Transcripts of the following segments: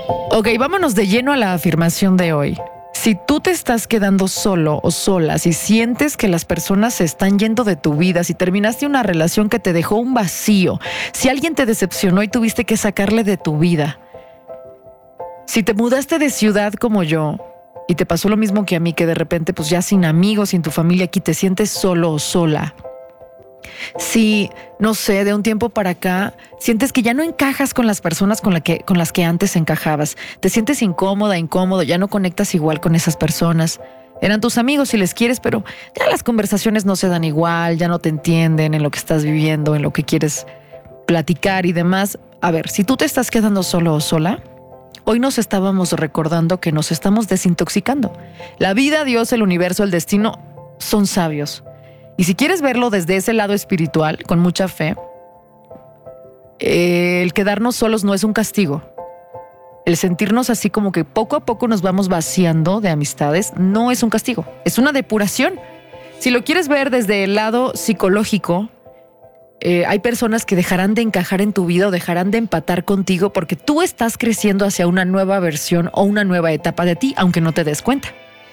Ok, vámonos de lleno a la afirmación de hoy. Si tú te estás quedando solo o sola, si sientes que las personas se están yendo de tu vida, si terminaste una relación que te dejó un vacío, si alguien te decepcionó y tuviste que sacarle de tu vida, si te mudaste de ciudad como yo y te pasó lo mismo que a mí, que de repente pues ya sin amigos, sin tu familia aquí te sientes solo o sola, si, no sé, de un tiempo para acá, sientes que ya no encajas con las personas con las que antes encajabas, te sientes incómoda, incómodo, ya no conectas igual con esas personas. Eran tus amigos si les quieres, pero ya las conversaciones no se dan igual, ya no te entienden en lo que estás viviendo, en lo que quieres platicar y demás. A ver, si tú te estás quedando solo o sola, hoy nos estábamos recordando que nos estamos desintoxicando. La vida, Dios, el universo, el destino son sabios. Y si quieres verlo desde ese lado espiritual, con mucha fe, el quedarnos solos no es un castigo. El sentirnos así como que poco a poco nos vamos vaciando de amistades no es un castigo, es una depuración. Si lo quieres ver desde el lado psicológico, hay personas que dejarán de encajar en tu vida o dejarán de empatar contigo porque tú estás creciendo hacia una nueva versión o una nueva etapa de ti, aunque no te des cuenta.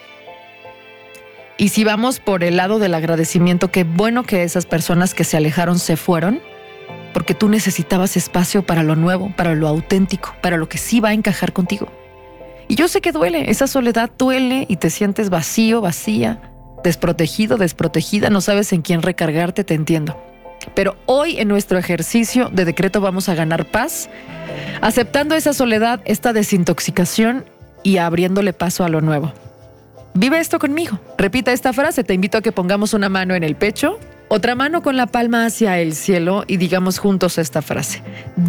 Y si vamos por el lado del agradecimiento, qué bueno que esas personas que se alejaron se fueron, porque tú necesitabas espacio para lo nuevo, para lo auténtico, para lo que sí va a encajar contigo. Y yo sé que duele, esa soledad duele y te sientes vacío, vacía, desprotegido, desprotegida, no sabes en quién recargarte, te entiendo. Pero hoy en nuestro ejercicio de decreto vamos a ganar paz, aceptando esa soledad, esta desintoxicación y abriéndole paso a lo nuevo. Vive esto conmigo. Repita esta frase. Te invito a que pongamos una mano en el pecho, otra mano con la palma hacia el cielo y digamos juntos esta frase.